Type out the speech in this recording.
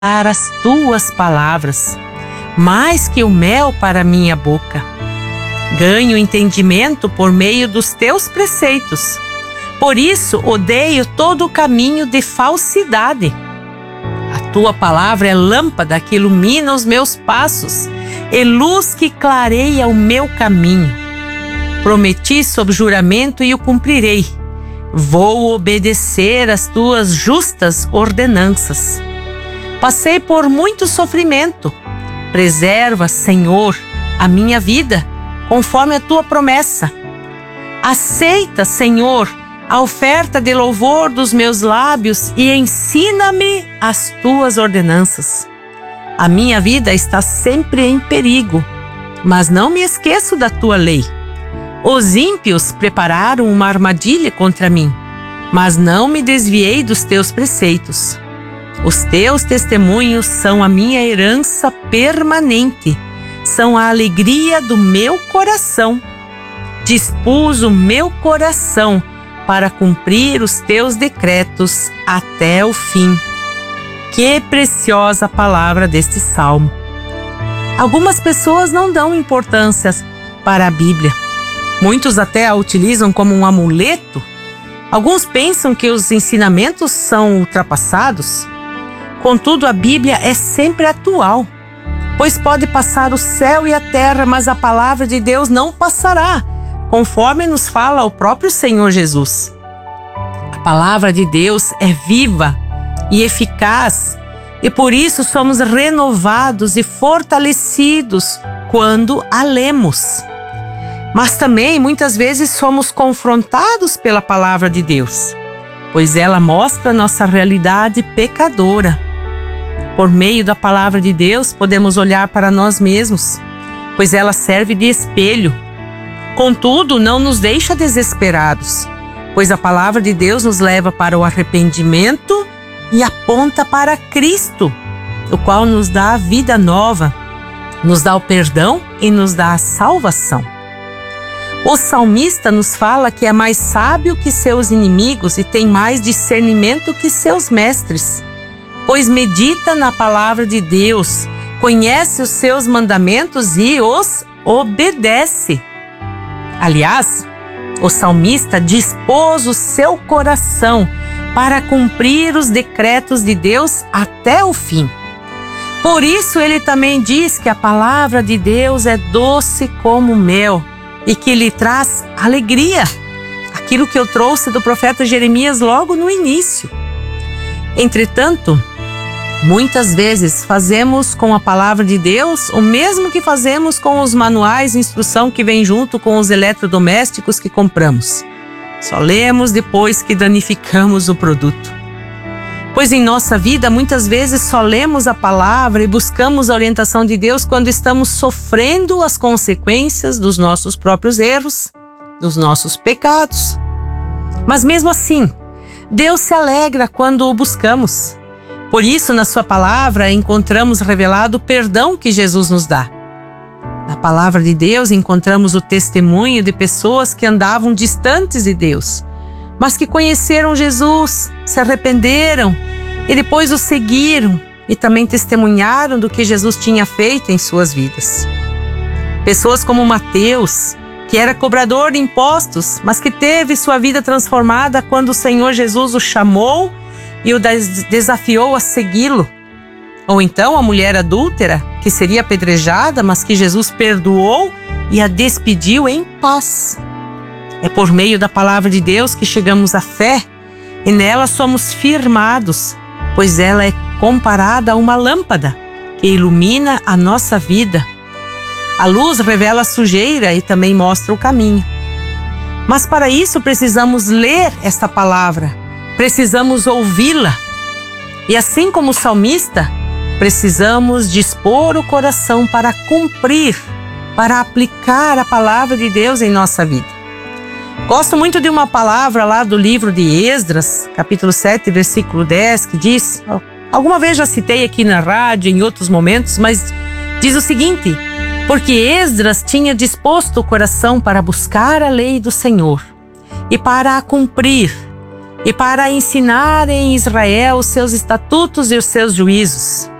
as tuas palavras, mais que o mel para minha boca. Ganho entendimento por meio dos teus preceitos. Por isso odeio todo o caminho de falsidade. A tua palavra é lâmpada que ilumina os meus passos e luz que clareia o meu caminho. Prometi sob juramento e o cumprirei. Vou obedecer às tuas justas ordenanças. Passei por muito sofrimento. Preserva, Senhor, a minha vida, conforme a tua promessa. Aceita, Senhor, a oferta de louvor dos meus lábios e ensina-me as tuas ordenanças. A minha vida está sempre em perigo, mas não me esqueço da tua lei. Os ímpios prepararam uma armadilha contra mim, mas não me desviei dos teus preceitos. Os teus testemunhos são a minha herança permanente, são a alegria do meu coração. Dispus o meu coração para cumprir os teus decretos até o fim. Que preciosa palavra deste salmo. Algumas pessoas não dão importância para a Bíblia. Muitos até a utilizam como um amuleto. Alguns pensam que os ensinamentos são ultrapassados. Contudo, a Bíblia é sempre atual, pois pode passar o céu e a terra, mas a palavra de Deus não passará, conforme nos fala o próprio Senhor Jesus. A palavra de Deus é viva e eficaz, e por isso somos renovados e fortalecidos quando a lemos. Mas também muitas vezes somos confrontados pela palavra de Deus, pois ela mostra nossa realidade pecadora. Por meio da palavra de Deus podemos olhar para nós mesmos, pois ela serve de espelho. Contudo, não nos deixa desesperados, pois a palavra de Deus nos leva para o arrependimento e aponta para Cristo, o qual nos dá a vida nova, nos dá o perdão e nos dá a salvação. O salmista nos fala que é mais sábio que seus inimigos e tem mais discernimento que seus mestres, pois medita na palavra de Deus, conhece os seus mandamentos e os obedece. Aliás, o salmista dispôs o seu coração para cumprir os decretos de Deus até o fim. Por isso ele também diz que a palavra de Deus é doce como mel e que lhe traz alegria. Aquilo que eu trouxe do profeta Jeremias logo no início. Entretanto, muitas vezes fazemos com a palavra de Deus o mesmo que fazemos com os manuais de instrução que vêm junto com os eletrodomésticos que compramos. Só lemos depois que danificamos o produto. Pois em nossa vida, muitas vezes só lemos a palavra e buscamos a orientação de Deus quando estamos sofrendo as consequências dos nossos próprios erros, dos nossos pecados. Mas mesmo assim, Deus se alegra quando o buscamos. Por isso, na sua palavra, encontramos revelado o perdão que Jesus nos dá. Na palavra de Deus, encontramos o testemunho de pessoas que andavam distantes de Deus, mas que conheceram Jesus, se arrependeram e depois o seguiram e também testemunharam do que Jesus tinha feito em suas vidas. Pessoas como Mateus, que era cobrador de impostos, mas que teve sua vida transformada quando o Senhor Jesus o chamou e o desafiou a segui-lo. Ou então a mulher adúltera, que seria apedrejada, mas que Jesus perdoou e a despediu em paz. É por meio da palavra de Deus que chegamos à fé e nela somos firmados, pois ela é comparada a uma lâmpada que ilumina a nossa vida. A luz revela a sujeira e também mostra o caminho. Mas para isso precisamos ler esta palavra, precisamos ouvi-la. E assim como o salmista, precisamos dispor o coração para cumprir, para aplicar a palavra de Deus em nossa vida. Gosto muito de uma palavra lá do livro de Esdras, capítulo 7, versículo 10, que diz, alguma vez já citei aqui na rádio, em outros momentos, mas diz o seguinte: porque Esdras tinha disposto o coração para buscar a lei do Senhor e para a cumprir, e para ensinar em Israel os seus estatutos e os seus juízos.